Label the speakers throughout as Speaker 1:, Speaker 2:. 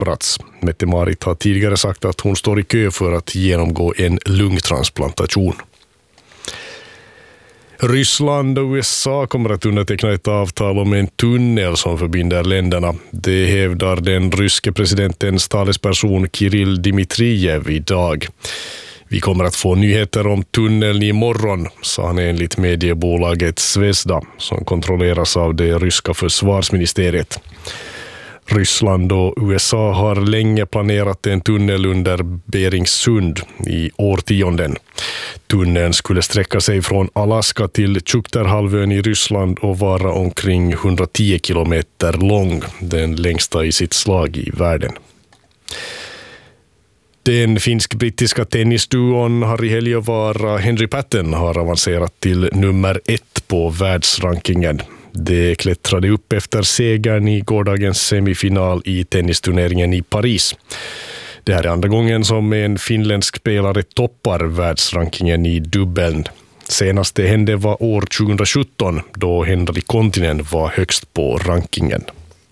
Speaker 1: Bratt. Mette-Marit har tidigare sagt att hon står i kö för att genomgå en lungtransplantation. Ryssland och USA kommer att underteckna ett avtal om en tunnel som förbinder länderna. Det hävdar den ryske presidentens talesperson Kirill Dmitrijev idag. Vi kommer att få nyheter om tunneln imorgon, sa han enligt mediebolaget Zvezda som kontrolleras av det ryska försvarsministeriet. Ryssland och USA har länge planerat en tunnel under Beringssund i årtionden. Tunneln skulle sträcka sig från Alaska till Tjukterhalvön i Ryssland och vara omkring 110 kilometer lång, den längsta i sitt slag i världen. Den finsk-brittiska tennisduon Harri Heliövaara Henri Patten har avancerat till nummer 1 på världsrankingen. Det klättrade upp efter segern i gårdagens semifinal i tennisturneringen i Paris. Det här är andra gången som en finländsk spelare toppar världsrankingen i dubbeln. Senast det hände var år 2017 då Henri Kontinen var högst på rankingen.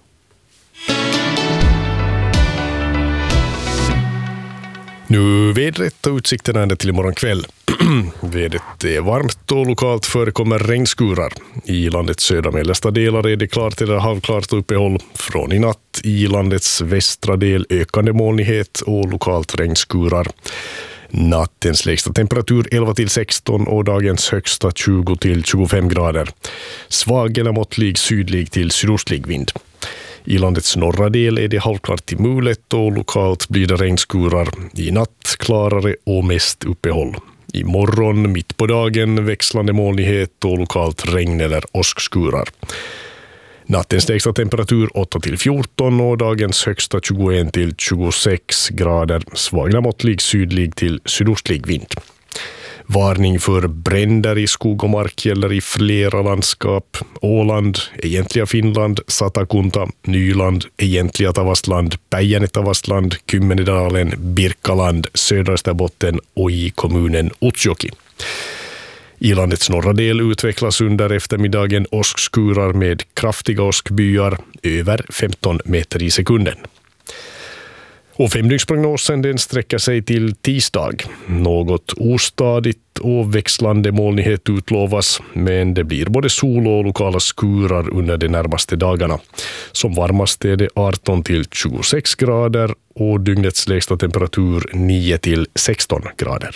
Speaker 1: Nu vädret och utsikterna ända till imorgon kväll. Vädret är varmt och lokalt förekommer regnskurar. I landets södra mellersta delar är det klart eller halvklart uppehåll. Från i natt i landets västra del ökande molnighet och lokalt regnskurar. Nattens lägsta temperatur 11-16 och dagens högsta 20-25 grader. Svag eller måttlig sydlig till sydostlig vind. I landets norra del är det halvklart till mulet och lokalt blir det regnskurar. I natt klarare och mest uppehåll. I morgon mitt på dagen växlande molnighet och lokalt regn eller åskskurar. Nattens lägsta temperatur 8-14 och dagens högsta 21-26 grader. Svag eller måttlig sydlig till sydostlig vind. Varning för bränder i skog och mark gäller i flera landskap. Åland, egentliga Finland, Satakunta, Nyland, egentliga Tavastland, Päijänne-Tavastland, Kymmenedalen, Birkaland, södra Österbotten och i kommunen Utsjoki. I landets norra del utvecklas under eftermiddagen åskskurar med kraftiga åskbyar över 15 meter i sekunden. Och femdygnsprognosen den sträcker sig till tisdag. Något ostadigt och växlande molnighet utlovas, men det blir både sol och lokala skurar under de närmaste dagarna. Som varmast är det 18-26 grader och dygnets lägsta temperatur 9-16 grader.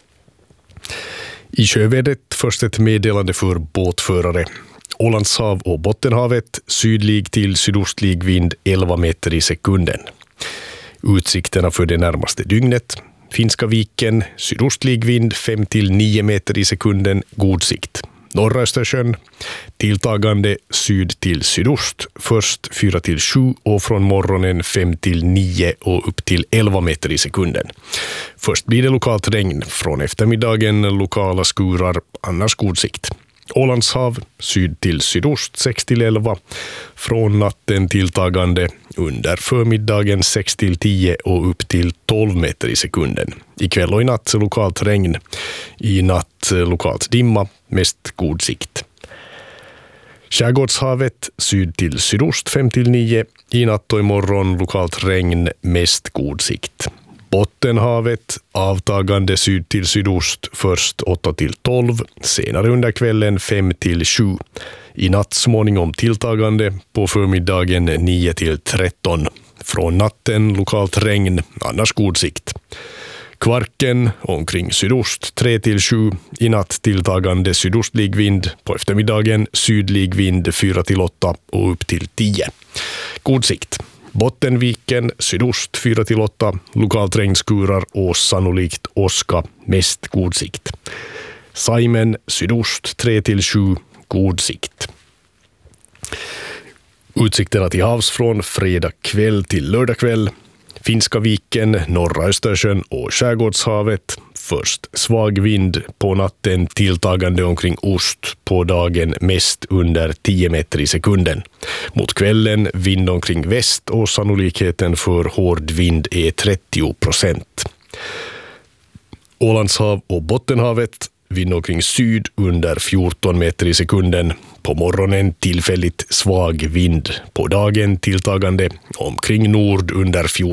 Speaker 1: I sjövädret först ett meddelande för båtförare. Ålandshav och Bottenhavet sydlig till sydostlig vind 11 meter i sekunden. Utsikterna för det närmaste dygnet. Finska viken, sydostlig vind 5-9 meter i sekunden, god sikt. Norra Östersjön, tilltagande syd till sydost, först 4-7 och från morgonen 5-9 och upp till 11 meter i sekunden. Först blir det lokalt regn, från eftermiddagen lokala skurar, annars god sikt. Ålandshav, syd till sydost 6-11, från natten tilltagande under förmiddagen 6-10 och upp till 12 meter i sekunden. Ikväll och i natt lokalt regn, i natt lokalt dimma, mest god sikt. Skärgårdshavet, syd till sydost 5-9, i natt och imorgon lokalt regn, mest god sikt. Bottenhavet, avtagande syd till sydost, först 8-12, senare under kvällen 5-7. I natt småningom tilltagande, på förmiddagen 9-13. Från natten lokalt regn, annars god sikt. Kvarken, omkring sydost 3-7, i natt tilltagande sydostlig vind, på eftermiddagen sydlig vind 4-8 och upp till 10. God sikt. Bottenviken, sydost 4-8, lokalt regnskurar och sannolikt åska, mest god sikt. Saimen, sydost 3-7, god sikt. Utsikterna till havs från fredag kväll till lördag kväll. Finska viken, norra Östersjön och Skärgårdshavet. Först svag vind, på natten tilltagande omkring ost, på dagen mest under 10 meter i sekunden. Mot kvällen vind omkring väst och sannolikheten för hård vind är 30%. Ålandshav och Bottenhavet, vind omkring syd under 14 meter i sekunden. På morgonen tillfälligt svag vind. På dagen tilltagande omkring nord under 14